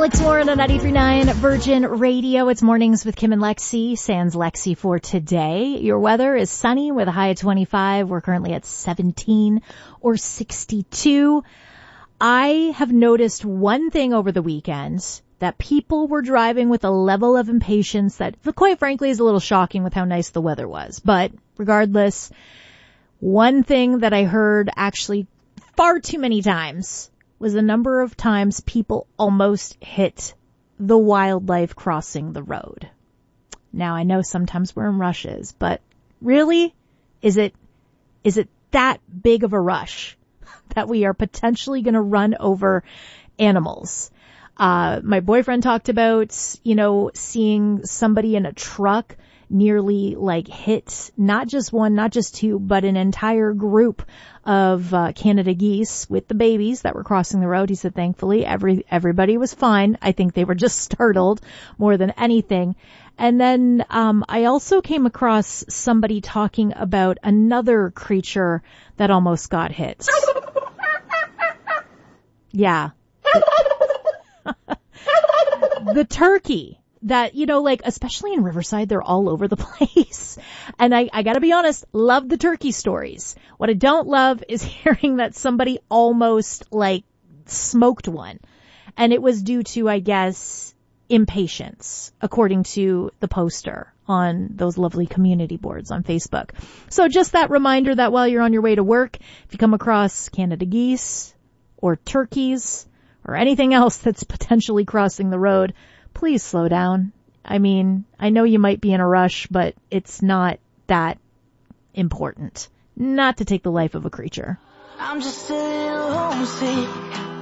Alex Warren on 93.9 Virgin Radio. It's Mornings with Kim and Lexi. Sans Lexi for today. Your weather is sunny with a high of 25. We're currently at 17 or 62. I have noticed one thing over the weekend, that people were driving with a level of impatience that, quite frankly, is a little shocking with how nice the weather was. But regardless, one thing that I heard actually far too many times was the number of times people almost hit the wildlife crossing the road. Now, I know sometimes we're in rushes, but really, is it that big of a rush that we are potentially going to run over animals? My boyfriend talked about, seeing somebody in a truck nearly hit not just one, not just two, but an entire group of Canada geese with the babies that were crossing the road. He said, thankfully, everybody was fine. I think they were just startled more than anything. And then I also came across somebody talking about another creature that almost got hit. Yeah. The turkey. That, especially in Riverside, they're all over the place. And I gotta be honest, love the turkey stories. What I don't love is hearing that somebody almost, smoked one. And it was due to, I guess, impatience, according to the poster on those lovely community boards on Facebook. So just that reminder that while you're on your way to work, if you come across Canada geese or turkeys or anything else that's potentially crossing the road, please slow down. I mean, I know you might be in a rush, but it's not that important not to take the life of a creature. I'm just a little homesick.